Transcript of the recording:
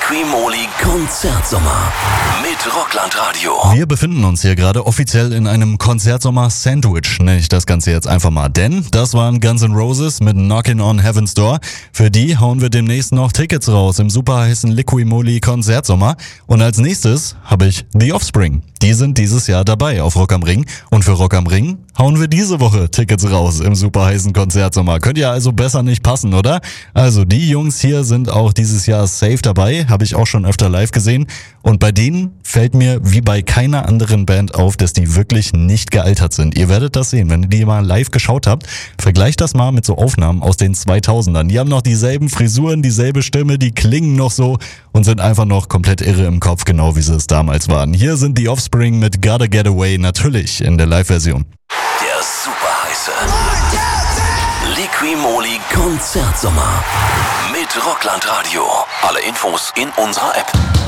Liquimoli Konzertsommer mit Rockland-Radio. Wir befinden uns hier gerade offiziell in einem Konzertsommer-Sandwich, nenne ich das Ganze jetzt einfach mal. Denn das waren Guns N' Roses mit Knockin' on Heaven's Door. Für die hauen wir demnächst noch Tickets raus im super heißen Liquimoli Konzertsommer. Und als nächstes habe ich The Offspring. Die sind dieses Jahr dabei auf Rock am Ring. Und für Rock am Ring hauen wir diese Woche Tickets raus im super heißen Konzertsommer. Könnte ja also besser nicht passen, oder? Also die Jungs hier sind auch dieses Jahr safe dabei. Habe ich auch schon öfter live gesehen. Und bei denen fällt mir wie bei keiner anderen Band auf, dass die wirklich nicht gealtert sind. Ihr werdet das sehen, wenn ihr die mal live geschaut habt. Vergleicht das mal mit so Aufnahmen aus den 2000ern. Die haben noch dieselben Frisuren, dieselbe Stimme, die klingen noch so und sind einfach noch komplett irre im Kopf, genau wie sie es damals waren. Hier sind die Offspring mit Gotta Get Away, natürlich in der Live-Version. Der super heiße Liquimoli Konzertsommer mit Rockland-Radio. Alle Infos in unserer App.